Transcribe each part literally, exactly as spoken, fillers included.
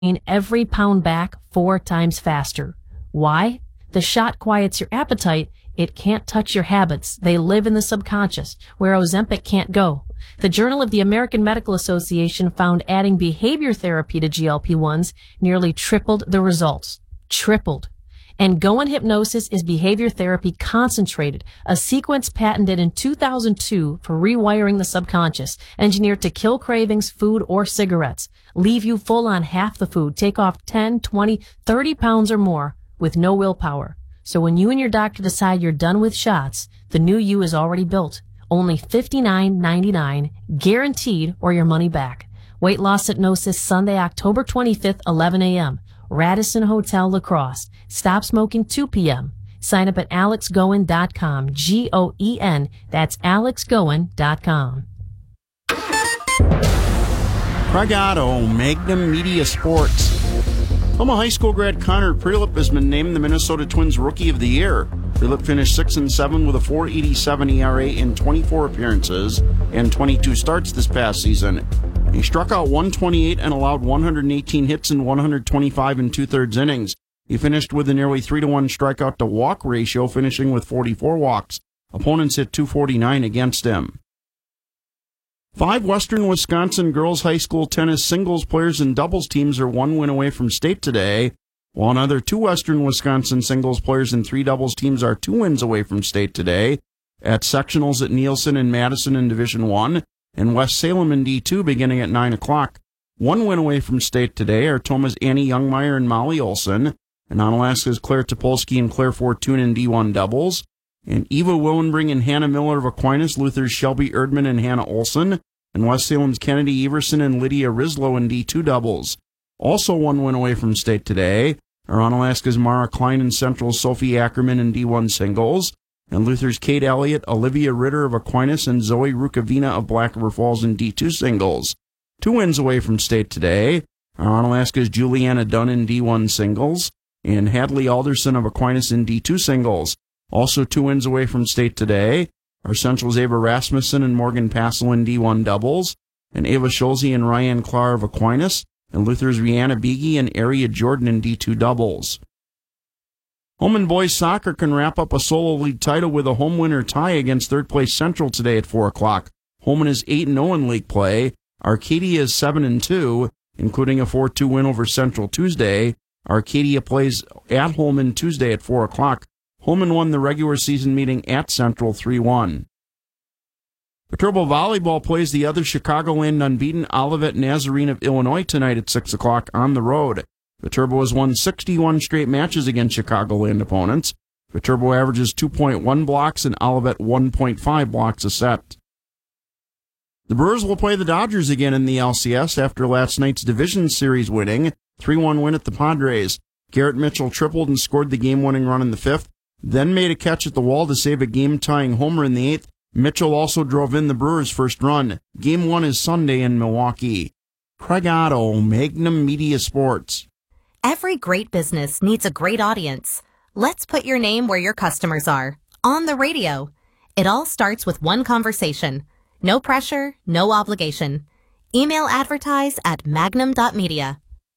every pound back four times faster. Why? The shot quiets your appetite. It can't touch your habits. They live in the subconscious, where Ozempic can't go. The Journal of the American Medical Association found adding behavior therapy to G L P ones nearly tripled the results. Tripled. And Goin Hypnosis is behavior therapy concentrated, a sequence patented in two thousand two for rewiring the subconscious, engineered to kill cravings, food, or cigarettes, leave you full on half the food, take off ten, twenty, thirty pounds or more with no willpower. So when you and your doctor decide you're done with shots, the new you is already built. Only fifty-nine ninety-nine, guaranteed, or your money back. Weight Loss Hypnosis, Sunday, October twenty-fifth, eleven a.m. Radisson Hotel, La Crosse. Stop smoking two p.m. Sign up at alex goen dot com. G O E N. That's alex goen dot com. Craig Otto, Magnum Media Sports. Toma High School grad Connor Prelip has been named the Minnesota Twins Rookie of the Year. Prelip finished six and seven with a four eighty-seven E R A in twenty-four appearances and twenty-two starts this past season. He struck out one twenty-eight and allowed one hundred eighteen hits in one hundred twenty-five and two-thirds innings. He finished with a nearly three to one strikeout to walk ratio, finishing with forty-four walks. Opponents hit two forty-nine against him. Five Western Wisconsin girls high school tennis singles players and doubles teams are one win away from state today, while another two Western Wisconsin singles players and three doubles teams are two wins away from state today at sectionals at Nielsen and Madison in Division one and West Salem in D two beginning at nine o'clock. One win away from state today are Toma's Annie Youngmeyer and Molly Olson, and Onalaska's Claire Topolsky and Claire Fortune in D one doubles, and Eva Willenbring and Hannah Miller of Aquinas, Luther's Shelby Erdman and Hannah Olson, and West Salem's Kennedy Everson and Lydia Rislow in D two doubles. Also one win away from state today are Onalaska's Mara Klein and Central's Sophie Ackerman in D one singles, and Luther's Kate Elliott, Olivia Ritter of Aquinas, and Zoe Rukavina of Black River Falls in D two singles. Two wins away from state today are Onalaska's Juliana Dunn in D one singles, and Hadley Alderson of Aquinas in D two singles. Also two wins away from state today are Central's Ava Rasmussen and Morgan Passel in D one doubles, and Ava Schulze and Ryan Clark of Aquinas, and Luther's Rihanna Beege and Aria Jordan in D two doubles. Holmen boys soccer can wrap up a solo league title with a home winner tie against third place Central today at four o'clock. Holmen is eight and oh in league play. Arcadia is seven and two, including a four two win over Central Tuesday. Arcadia plays at Holmen Tuesday at four o'clock. Holmen won the regular season meeting at Central three one. Viterbo Volleyball plays the other Chicagoland unbeaten Olivet Nazarene of Illinois tonight at six o'clock on the road. Viterbo has won sixty-one straight matches against Chicagoland opponents. Viterbo averages two point one blocks and Olivet one point five blocks a set. The Brewers will play the Dodgers again in the L C S after last night's division series winning three one win at the Padres. Garrett Mitchell tripled and scored the game-winning run in the fifth, then made a catch at the wall to save a game-tying homer in the eighth. Mitchell also drove in the Brewers' first run. Game one is Sunday in Milwaukee. Craig Otto, Magnum Media Sports. Every great business needs a great audience. Let's put your name where your customers are. On the radio. It all starts with one conversation. No pressure, no obligation. Email advertise at magnum dot media.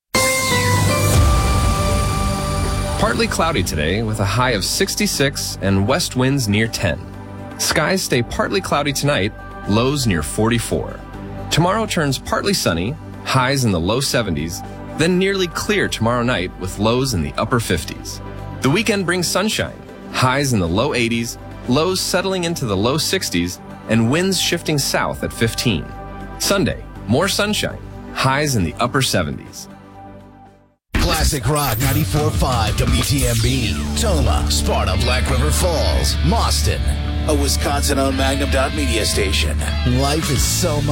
Partly cloudy today with a high of sixty-six and west winds near ten. Skies stay partly cloudy tonight, lows near forty-four. Tomorrow turns partly sunny, highs in the low seventies, then nearly clear tomorrow night with lows in the upper fifties. The weekend brings sunshine, highs in the low eighties, lows settling into the low sixties, and winds shifting south at fifteen. Sunday, more sunshine, highs in the upper seventies. Classic Rock ninety-four point five W T M B, Toma, Sparta, Black River Falls, Mauston, a Wisconsin-owned Magnum dot media station. Life is so much